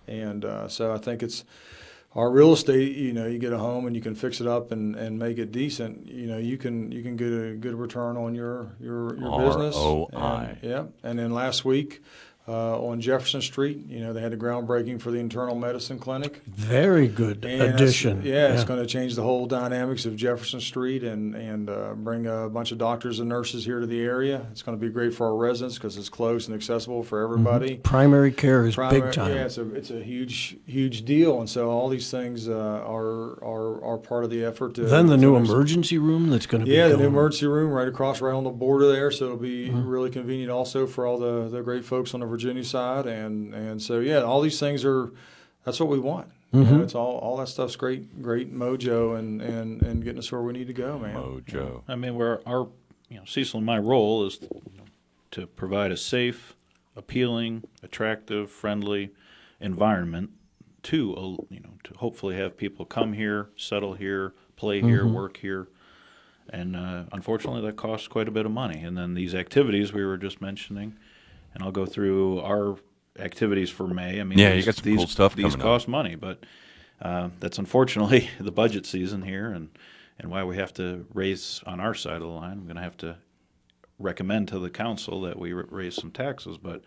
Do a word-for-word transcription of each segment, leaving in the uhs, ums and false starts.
And uh, so I think it's our real estate. You know, you get a home and you can fix it up and, and make it decent. You know, you can you can get a good return on your your, your business. R O I. And, yeah. And then last week uh, on Jefferson Street, you know, they had the groundbreaking for the internal medicine clinic. Very good And addition. Yeah, yeah, it's going to change the whole dynamics of Jefferson Street and and uh, bring a bunch of doctors and nurses here to the area. It's going to be great for our residents because it's close and accessible for everybody. Mm-hmm. Primary care is Primary, big time. Yeah, it's a it's a huge huge deal, and so all these things uh, are are are part of the effort. To, Then the to new ex- emergency room that's going to be yeah, the going. new emergency room right across, right on the border there. So it'll be Mm-hmm. really convenient also for all the, the great folks on the Virginia side, and and so yeah, all these things are that's what we want. You Mm-hmm. know, it's all all that stuff's great, great mojo, and, and, and getting us where we need to go, man. Mojo. I mean, where our, you know, Cecil and my role is to provide a safe, appealing, attractive, friendly environment to, uh, you know, to hopefully have people come here, settle here, play here, work here. And uh, unfortunately, that costs quite a bit of money. And then these activities we were just mentioning, and I'll go through our activities for May. I mean, Yeah, you these, got some these, cool stuff These coming up. cost money, but uh, that's unfortunately the budget season here, and, and why we have to raise on our side of the line. I'm going to have to recommend to the council that we r- raise some taxes. But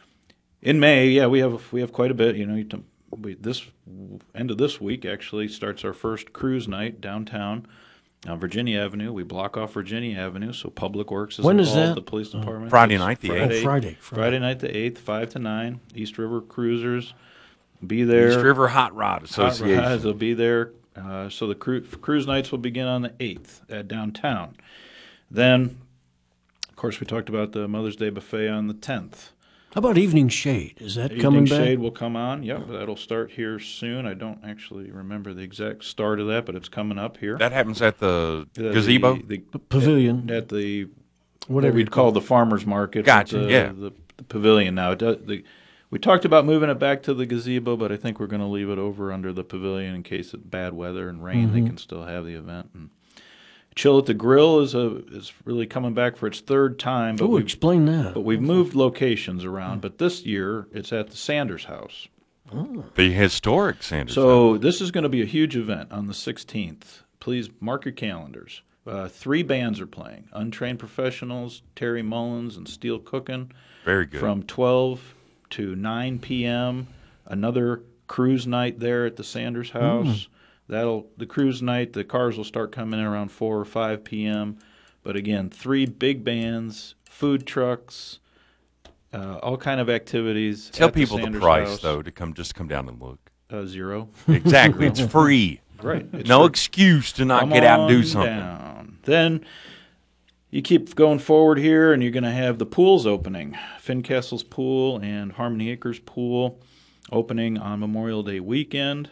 in May, yeah, we have we have quite a bit. You know, you t- we, this end of this week actually starts our first cruise night downtown. On Virginia Avenue, we block off Virginia Avenue, so Public Works is When is involved, that? the police department. Friday It's night, the Friday, eighth. Oh, Friday, Friday. Friday night, the eighth, five to nine. East River Cruisers be there. East River Hot Rod Hot Association. Rods will be there. Uh, so the cru- cruise nights will begin on the eighth at downtown. Then, of course, we talked about the Mother's Day buffet on the tenth. How about Evening Shade? Is that Evening coming back? Shade will come on. Yep, that'll start here soon. I don't actually remember the exact start of that, but it's coming up here. That happens at the Uh, gazebo? The, the, Pavilion. At, at the Whatever what you we'd call the farmers market. Gotcha, The, yeah. The, the pavilion now. It does, the, we talked about moving it back to the gazebo, but I think we're going to leave it over under the pavilion in case it's bad weather and rain. Mm-hmm. They can still have the event. And Chill at the Grill is a is really coming back for its third time. But Oh, we've, explain that. but we've moved locations around. But this year it's at the Sanders House. The historic Sanders. So this is going to be a huge event on the sixteenth. Please mark your calendars. Uh, three bands are playing: Untrained Professionals, Terry Mullins, and Steel Cookin'. Very good. From twelve to nine p.m. Another cruise night there at the Sanders House. That'll the cruise night. The cars will start coming in around four or five p.m. But again, three big bands, food trucks, uh, all kind of activities. Tell at people the, the Sanders price, House. though, to come just come down and look. Uh, zero. Exactly. It's free. Right. It's No for- excuse to not Come get out and do on something. down. Then you keep going forward here, and you're going to have the pools opening. Fincastle's pool and Harmony Acres pool opening on Memorial Day weekend.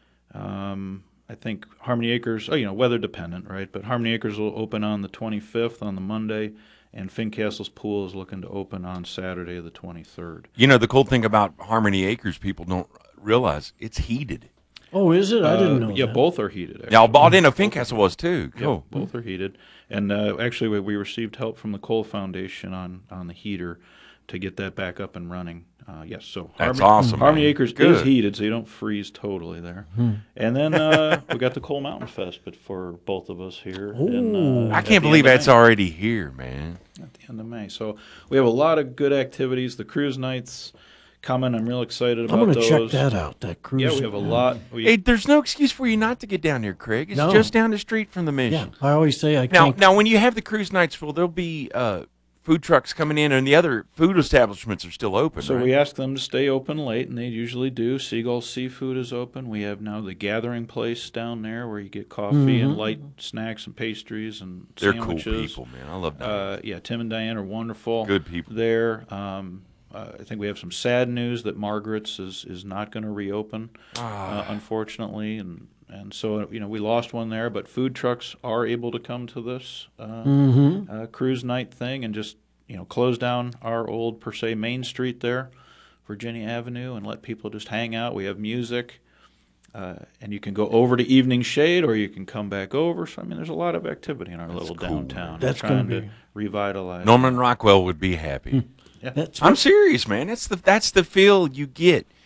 Um, I think Harmony Acres, oh, you know, weather dependent, right? But Harmony Acres will open on the twenty-fifth on the Monday, and Fincastle's pool is looking to open on Saturday the twenty-third. You know, the cool thing about Harmony Acres, people don't realize it's heated. Oh, is it? I didn't Uh, know Yeah, that. both are heated. Actually. Now, bought in a Fincastle was too. Yeah, Cool. both are heated. And uh, actually, we, we received help from the Cole Foundation on, on the heater to get that back up and running. Uh, yes, so That's Harmony, awesome, Harmony man. Acres is Good. heated, so you don't freeze totally there. And then uh, we got the Coal Mountain Fest, but for both of us here. in, uh, I at can't the believe end of that's May. already here, man. At the end of May. So we have a lot of good activities. The cruise nights coming. I'm real excited about I'm going to those. check that out, that cruise. Yeah, we have a lot. We, Hey, there's no excuse for you not to get down here, Craig. It's No. just down the street from the Yeah, mission. I always say I Now, can't. now, when you have the cruise nights full, there'll be uh, food trucks coming in, and the other food establishments are still open. So right? we ask them to stay open late, and they usually do. Seagull Seafood is open. We have now the Gathering Place down there where you get coffee and light snacks and pastries and They're sandwiches. cool people, man. I love that. Uh, yeah, Tim and Diane are wonderful. Good people. there. Um, uh, I think we have some sad news that Margaret's is, is not going to reopen, Ah. uh, unfortunately, and and so you know we lost one there. But food trucks are able to come to this uh, Mm-hmm. uh, cruise night thing and just you know close down our old per se Main Street there, Virginia Avenue, and let people just hang out. We have music. Uh, and you can go over to Evening Shade, or you can come back over. So I mean, there's a lot of activity in our little cool, downtown. man. That's We're trying gonna to be- revitalize. Norman Rockwell would be happy. That's I'm serious, man. That's the that's the feel you get